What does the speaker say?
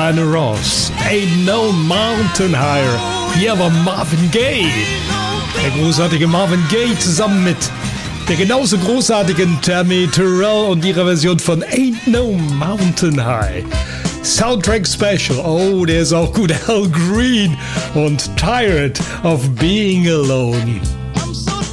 Diana Ross. Ain't No Mountain Higher. Hier war Marvin Gaye. Der großartige Marvin Gaye zusammen mit der genauso großartigen Tammy Terrell und ihrer Version von Ain't No Mountain High. Soundtrack Special. Oh, der ist auch gut. Al Green und Tired of Being Alone.